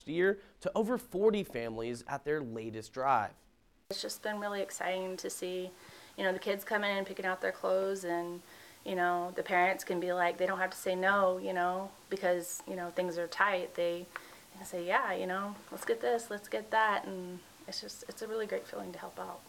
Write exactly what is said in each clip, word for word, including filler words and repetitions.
year to over forty families at their latest drive. It's just been really exciting to see, you know, the kids come in and picking out their clothes, and, you know, the parents can be like, they don't have to say no, you know, because, you know, things are tight. They can say, yeah, you know, let's get this, let's get that, and it's just, it's a really great feeling to help out.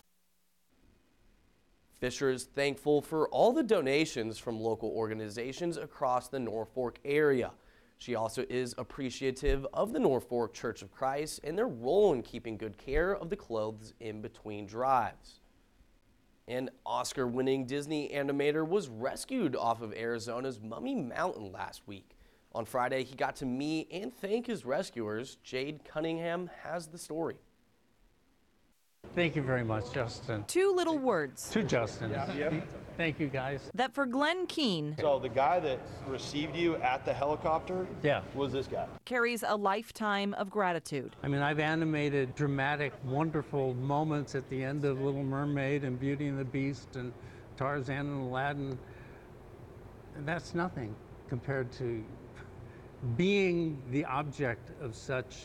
Fisher is thankful for all the donations from local organizations across the Norfolk area. She also is appreciative of the Norfolk Church of Christ and their role in keeping good care of the clothes in between drives. An Oscar-winning Disney animator was rescued off of Arizona's Mummy Mountain last week. On Friday, he got to meet and thank his rescuers. Jade Cunningham has the story. Thank you very much, Justin. Two little words. To Justin. Yeah, yeah. Thank you, guys. That for Glenn Keene. So the guy that received you at the helicopter yeah. was this guy. Carries a lifetime of gratitude. I mean, I've animated dramatic, wonderful moments at the end of Little Mermaid and Beauty and the Beast and Tarzan and Aladdin. And that's nothing compared to being the object of such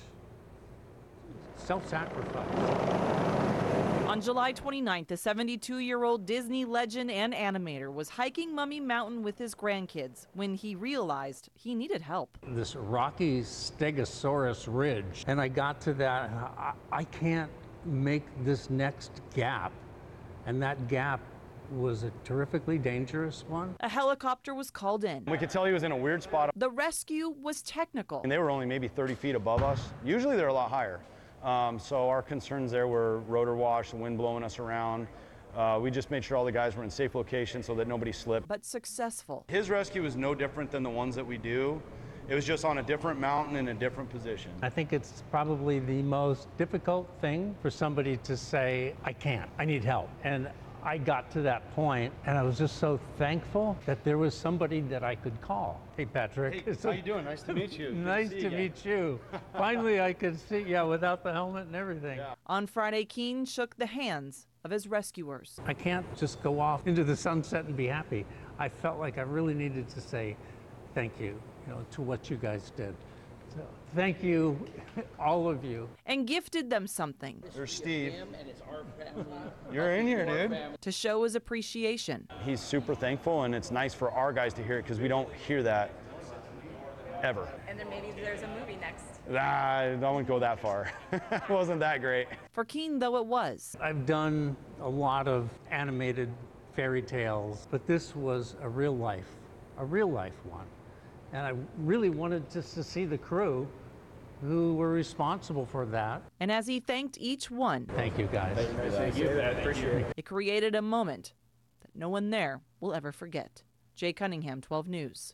self-sacrifice. On July twenty-ninth, the seventy-two-year-old Disney legend and animator was hiking Mummy Mountain with his grandkids when he realized he needed help. This rocky Stegosaurus ridge, and I got to that, I, I can't make this next gap, and that gap was a terrifically dangerous one. A helicopter was called in. We could tell he was in a weird spot. The rescue was technical. And they were only maybe thirty feet above us. Usually they're a lot higher. Um, so our concerns there were rotor wash, the wind blowing us around. Uh, we just made sure all the guys were in safe locations so that nobody slipped. But successful. His rescue was no different than the ones that we do. It was just on a different mountain in a different position. I think it's probably the most difficult thing for somebody to say, I can't, I need help. And I got to that point, and I was just so thankful that there was somebody that I could call. Hey, Patrick. Hey, how you doing? Nice to meet you. Nice to, to meet you. Finally, I could see, yeah, without the helmet and everything. Yeah. On Friday, Keene shook the hands of his rescuers. I can't just go off into the sunset and be happy. I felt like I really needed to say thank you, you know, to what you guys did. So, thank you, all of you. And gifted them something. There's Steve. You're in here, dude. To show his appreciation. He's super thankful, and it's nice for our guys to hear it because we don't hear that ever. And then maybe there's a movie next. Nah, I don't go that far. It wasn't that great. For Keene, though, it was. I've done a lot of animated fairy tales, but this was a real life, a real life one. And I really wanted just to see the crew who were responsible for that. And as he thanked each one, thank you, guys. Thank you. Thank you. I appreciate it. It created a moment that no one there will ever forget. Jay Cunningham, twelve News.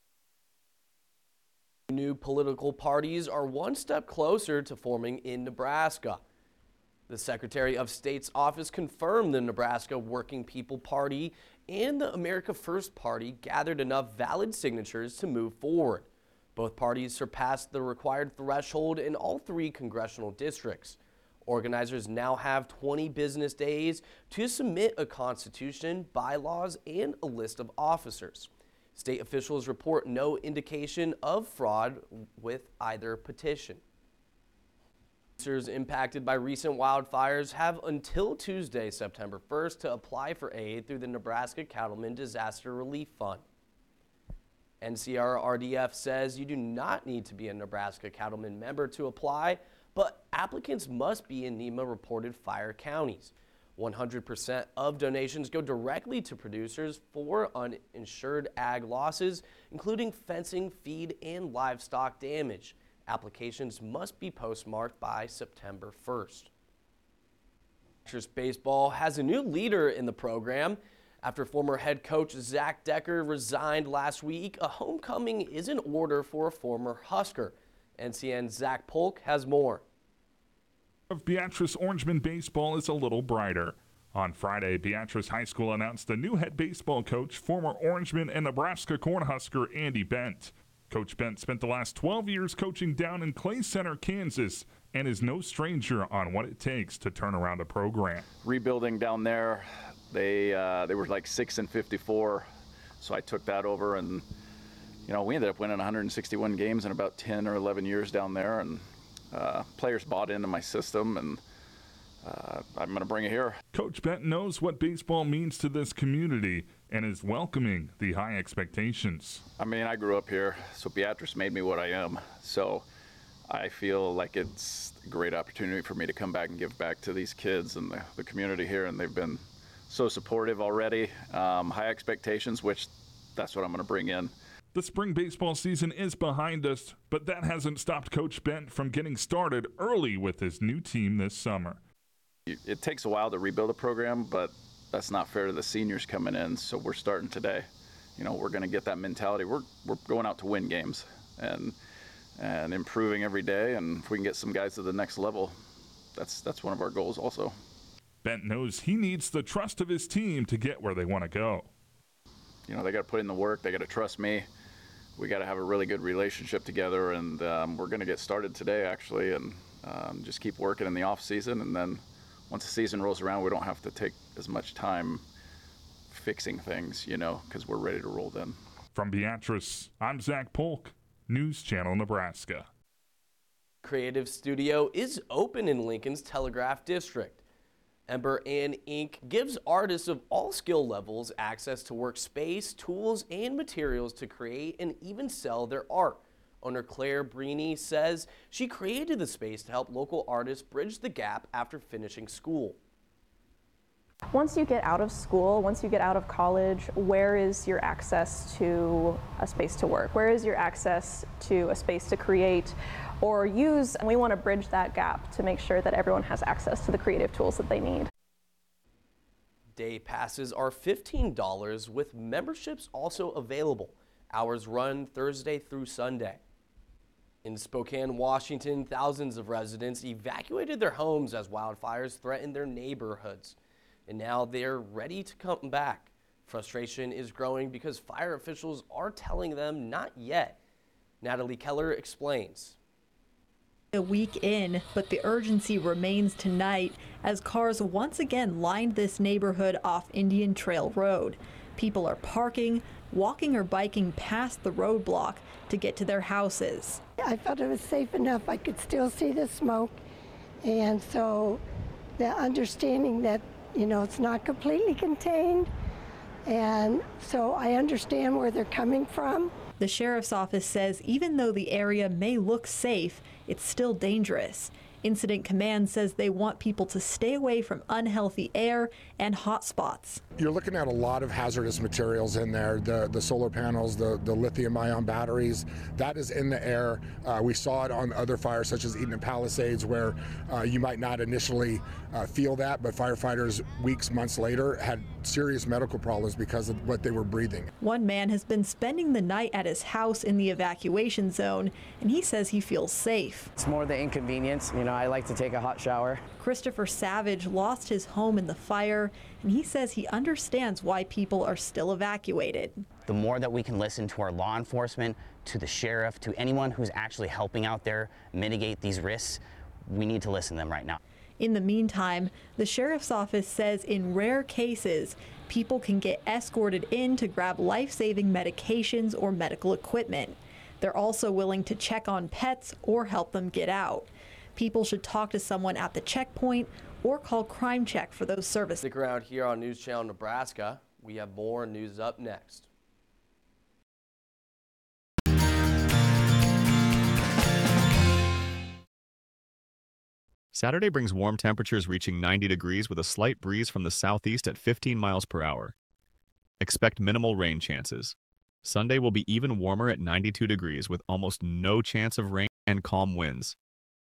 New political parties are one step closer to forming in Nebraska. The Secretary of State's office confirmed the Nebraska Working People Party and the America First Party gathered enough valid signatures to move forward. Both parties surpassed the required threshold in all three congressional districts. Organizers now have twenty business days to submit a constitution, bylaws, and a list of officers. State officials report no indication of fraud with either petition. Producers impacted by recent wildfires have until Tuesday, September first, to apply for aid through the Nebraska Cattlemen Disaster Relief Fund. N C R R D F says you do not need to be a Nebraska Cattlemen member to apply, but applicants must be in NEMA-reported fire counties. one hundred percent of donations go directly to producers for uninsured ag losses, including fencing, feed, and livestock damage. Applications must be postmarked by September first. Baseball has a new leader in the program. After former head coach Zach Decker resigned last week, a homecoming is in order for a former Husker. N C N's Zach Polk has more. Of Beatrice Orangeman baseball is a little brighter. On Friday, Beatrice High School announced a new head baseball coach, former Orangeman and Nebraska Cornhusker Andy Bent. Coach Bent spent the last twelve years coaching down in Clay Center, Kansas, and is no stranger on what it takes to turn around a program. Rebuilding down there, they uh, they were like six and fifty-four, so I took that over, and you know we ended up winning one hundred sixty-one games in about ten or eleven years down there, and uh, players bought into my system, and uh, I'm going to bring it here. Coach Bent knows what baseball means to this community and is welcoming the high expectations. I mean, I grew up here, so Beatrice made me what I am. So I feel like it's a great opportunity for me to come back and give back to these kids and the, the community here, and they've been so supportive already. Um, high expectations, which that's what I'm going to bring in. The spring baseball season is behind us, but that hasn't stopped Coach Bent from getting started early with his new team this summer. It takes a while to rebuild a program, but that's not fair to the seniors coming in, so we're starting today. You know, we're going to get that mentality. We're, we're going out to win games and and improving every day, and if we can get some guys to the next level, that's that's one of our goals also. Bent knows he needs the trust of his team to get where they want to go. You know, they got to put in the work. They got to trust me. We got to have a really good relationship together, and um, we're going to get started today, actually, and um, just keep working in the off season, and then once the season rolls around, we don't have to take as much time fixing things, you know, because we're ready to roll then. From Beatrice, I'm Zach Polk, News Channel, Nebraska. Creative Studio is open in Lincoln's Telegraph District. Ember and Ink gives artists of all skill levels access to workspace, tools, and materials to create and even sell their art. Owner Claire Brini says she created the space to help local artists bridge the gap after finishing school. Once you get out of school, once you get out of college, where is your access to a space to work? Where is your access to a space to create or use? And we want to bridge that gap to make sure that everyone has access to the creative tools that they need. Day passes are fifteen dollars with memberships also available. Hours run Thursday through Sunday. In Spokane, Washington, thousands of residents evacuated their homes as wildfires threatened their neighborhoods. And now they're ready to come back. Frustration is growing because fire officials are telling them not yet. Natalie Keller explains. A week in, but the urgency remains tonight as cars once again lined this neighborhood off Indian Trail Road. People are parking, walking or biking past the roadblock to get to their houses. I felt it was safe enough. I could still see the smoke, and so the understanding that, you know, it's not completely contained, and so I understand where they're coming from. The sheriff's office says even though the area may look safe, it's still dangerous. Incident Command says they want people to stay away from unhealthy air and hot spots. You're looking at a lot of hazardous materials in there, the, the solar panels, the, the lithium-ion batteries, that is in the air. Uh, we saw it on other fires such as Eden Palisades where uh, you might not initially uh, feel that, but firefighters weeks, months later had serious medical problems because of what they were breathing. One man has been spending the night at his house in the evacuation zone, and he says he feels safe. It's more the inconvenience. You know, I like to take a hot shower. Christopher Savage lost his home in the fire, and he says he understands why people are still evacuated. The more that we can listen to our law enforcement, to the sheriff, to anyone who's actually helping out there mitigate these risks, we need to listen to them right now. In the meantime, the sheriff's office says in rare cases, people can get escorted in to grab life-saving medications or medical equipment. They're also willing to check on pets or help them get out. People should talk to someone at the checkpoint or call Crime Check for those services. Stick around here on News Channel Nebraska. We have more news up next. Saturday brings warm temperatures reaching ninety degrees with a slight breeze from the southeast at fifteen miles per hour. Expect minimal rain chances. Sunday will be even warmer at ninety-two degrees with almost no chance of rain and calm winds.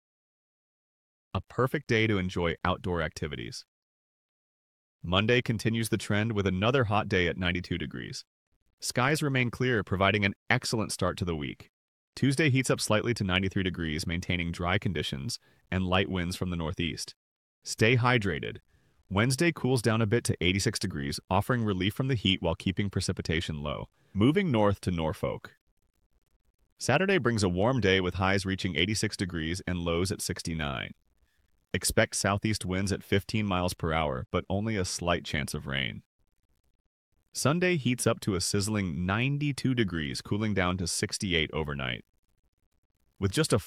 A perfect day to enjoy outdoor activities. Monday continues the trend with another hot day at ninety-two degrees. Skies remain clear, providing an excellent start to the week. Tuesday heats up slightly to ninety-three degrees, maintaining dry conditions and light winds from the northeast. Stay hydrated. Wednesday cools down a bit to eighty-six degrees, offering relief from the heat while keeping precipitation low. Moving north to Norfolk. Saturday brings a warm day with highs reaching eighty-six degrees and lows at sixty-nine. Expect southeast winds at fifteen miles per hour, but only a slight chance of rain. Sunday heats up to a sizzling ninety-two degrees, cooling down to sixty-eight overnight. With just a